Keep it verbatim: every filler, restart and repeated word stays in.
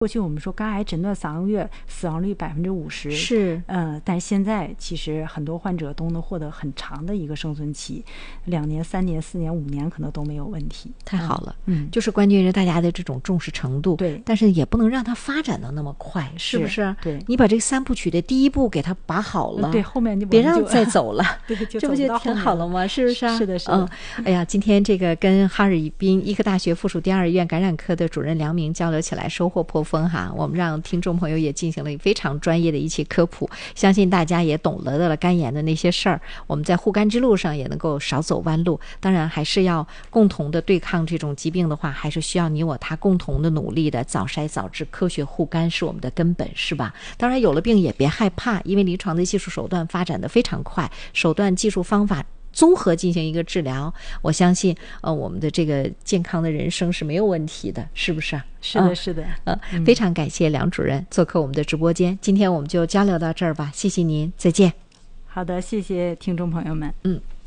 过去我们说肝癌诊断三个月死亡率百分之五十， 是， 嗯，但现在其实很多患者都能获得很长的一个生存期，两年、三年、四年、五年可能都没有问题。 太好了， 嗯， 就是关键是大家的这种重视程度， 对， 但是也不能让它发展的那么快，是不是？ 对， 你把这个三部曲的第一步给它把好了， 对，后面就别让再走了， 对，就这不就挺好了吗？是不是啊？ 是的，是的。 嗯，哎呀，今天这个跟哈尔滨医科大学附属第二医院感染科的主任梁明交流起来，收获颇丰哈。我们让听众朋友也进行了非常专业的一期科普，相信大家也懂得了肝炎的那些事儿，我们在护肝之路上也能够少走弯路。当然还是要共同的对抗这种疾病的话，还是需要你我他共同的努力的，早筛早治，科学护肝是我们的根本，是吧？当然有了病也别害怕，因为临床的技术手段发展的非常快，手段技术方法综合进行一个治疗，我相信呃我们的这个健康的人生是没有问题的，是不是啊？ 是的，是的。 呃，嗯、非常感谢梁主任做客我们的直播间，今天我们就交流到这儿吧，谢谢您，再见。 好的，谢谢听众朋友们。 嗯。